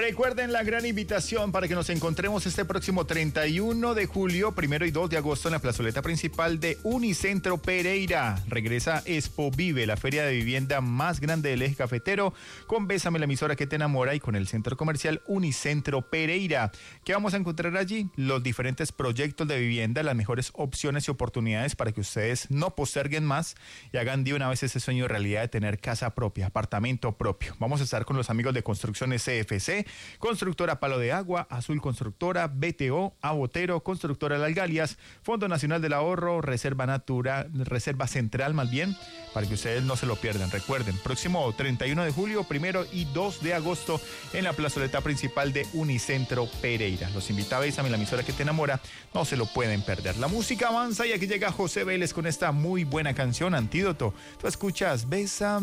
Recuerden la gran invitación para que nos encontremos este próximo 31 de julio, 1 y 2 de agosto en la plazoleta principal de Unicentro Pereira. Regresa Expo Vive, la feria de vivienda más grande del eje cafetero, con Bésame la emisora que te enamora y con el centro comercial Unicentro Pereira. ¿Qué vamos a encontrar allí? Los diferentes proyectos de vivienda, las mejores opciones y oportunidades para que ustedes no posterguen más y hagan de una vez ese sueño realidad de tener casa propia, apartamento propio. Vamos a estar con los amigos de Construcciones CFC, Constructora Palo de Agua, Azul Constructora, BTO, Abotero, Constructora Las Galias, Fondo Nacional del Ahorro, Reserva Central más bien, para que ustedes no se lo pierdan. Recuerden, próximo 31 de julio, 1 y 2 de agosto en la plazoleta principal de Unicentro Pereira. Los invita a Bésame, la emisora que te enamora, no se lo pueden perder. La música avanza y aquí llega José Vélez con esta muy buena canción, Antídoto. Tú escuchas Bésame.